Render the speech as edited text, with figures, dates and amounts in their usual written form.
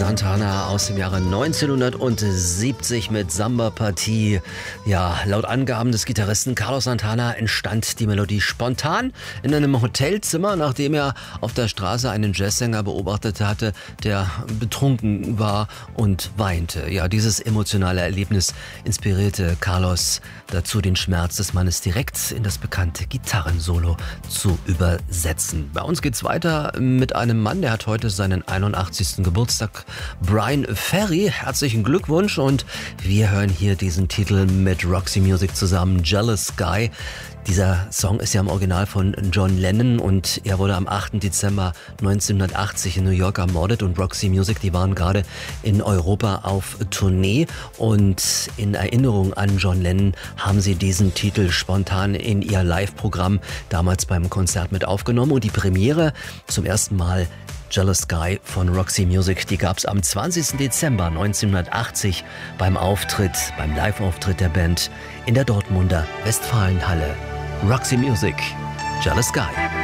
Santana aus dem Jahre 1970 mit Samba-Partie. Ja, laut Angaben des Gitarristen Carlos Santana entstand die Melodie spontan in einem Hotelzimmer, nachdem er auf der Straße einen Jazzsänger beobachtet hatte, der betrunken war und weinte. Ja, dieses emotionale Erlebnis inspirierte Carlos dazu, den Schmerz des Mannes direkt in das bekannte Gitarrensolo zu übersetzen. Bei uns geht's weiter mit einem Mann, der hat heute seinen 81. Geburtstag, Bryan Ferry. Herzlichen Glückwunsch und wir hören hier diesen Titel mit Roxy Music zusammen, Jealous Guy. Dieser Song ist ja im Original von John Lennon und er wurde am 8. Dezember 1980 in New York ermordet und Roxy Music, die waren gerade in Europa auf Tournee und in Erinnerung an John Lennon haben sie diesen Titel spontan in ihr Live-Programm damals beim Konzert mit aufgenommen und die Premiere zum ersten Mal Jealous Guy von Roxy Music, die gab es am 20. Dezember 1980 beim Live-Auftritt der Band in der Dortmunder Westfalenhalle. Roxy Music, Jealous Guy.